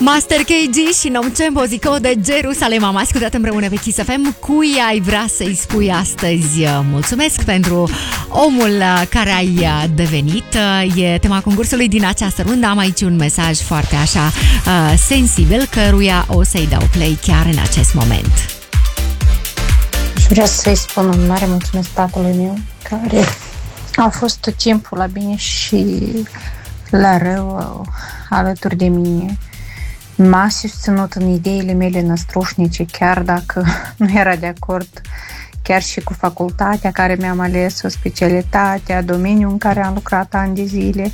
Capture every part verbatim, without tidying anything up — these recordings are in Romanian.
Master K G și Non c'è Musico de Jerusalem. Am ascultat împreună pe Kiss F M. Cui ai vrea să-i spui astăzi mulțumesc pentru omul care ai devenit? E tema concursului din această rundă. Am aici un mesaj foarte așa uh, sensibil, căruia o să-i dau play chiar în acest moment. Și vreau să-i spun un mare mulțumesc tatălui meu, care a fost tot timpul la bine și la rău alături de mine. M-a susținut în ideile mele năstrușnice, chiar dacă nu era de acord, chiar și cu facultatea care mi-am ales-o, specialitatea, domeniul în care am lucrat ani de zile.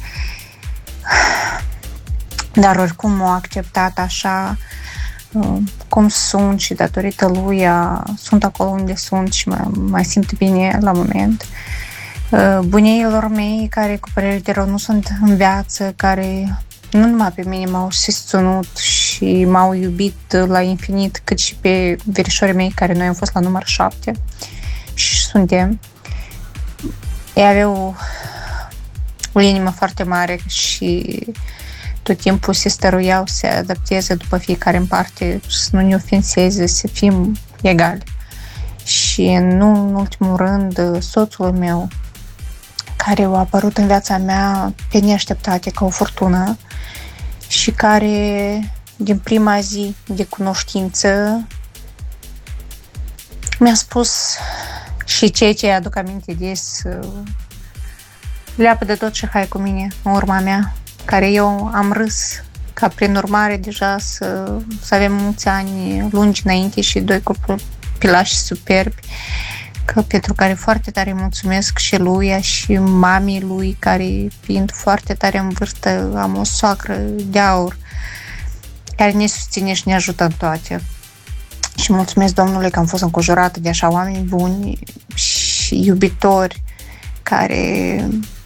Dar oricum m-a acceptat așa cum sunt și datorită lui sunt acolo unde sunt și mă mai simt bine la moment. Buneilor mei care cu părere de rău nu sunt în viață, care nu numai pe mine m-au susținut și m-au iubit la infinit, cât și pe verișorii mei care noi am fost la număr șapte și suntem. Ei aveau o inimă foarte mare și tot timpul se stăruiau să se adapteze după fiecare în parte, să nu ne ofenseze, să fim egali. Și nu în ultimul rând soțul meu, care a apărut în viața mea pe neașteptate ca o furtună și care din prima zi de cunoștință mi-a spus și ceea ce aduc aminte des, leapă de tot și hai cu mine în urma mea, care eu am râs ca prin urmare deja să, să avem mulți ani lungi înainte și doi copilași superbi, că pentru care foarte tare mulțumesc și lui și mamii lui, care fiind foarte tare în vârstă, am o soacră de aur care ne susține și ne ajută în toate. Și mulțumesc Domnului că am fost înconjurată de așa oameni buni și iubitori care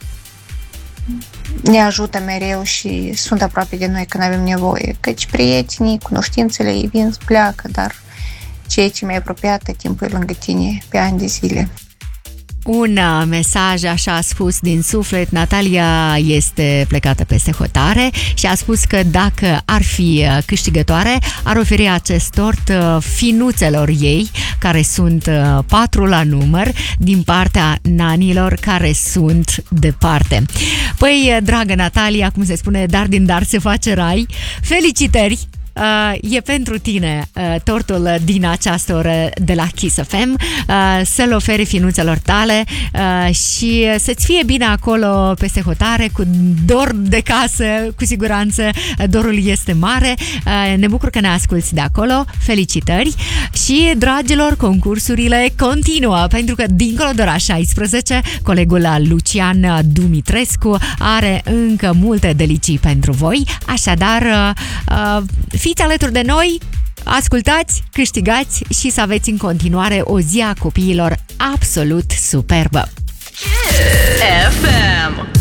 ne ajută mereu și sunt aproape de noi când avem nevoie, căci prietenii, cunoștințele ei vin, pleacă, dar ceea ce mi-a apropiat tot timpul lângă tine pe ani de zile. Un mesaj așa spus din suflet. Natalia este plecată peste hotare și a spus că dacă ar fi câștigătoare, ar oferi acest tort finuțelor ei, care sunt patru la număr, din partea nanilor care sunt departe. Păi, dragă Natalia, cum se spune, dar din dar se face rai. Felicitări! Uh, e pentru tine uh, tortul din această oră de la Kiss F M, uh, să-l oferi finuțelor tale uh, și să-ți fie bine acolo peste hotare, cu dor de casă, cu siguranță dorul este mare. Uh, ne bucur că ne asculți de acolo, felicitări și, dragilor, concursurile continuă, pentru că dincolo de ora șaisprezece, colegul Lucian Dumitrescu are încă multe delicii pentru voi, așadar uh, fiți alături de noi, ascultați, câștigați și să aveți în continuare o zi a copiilor absolut superbă. F M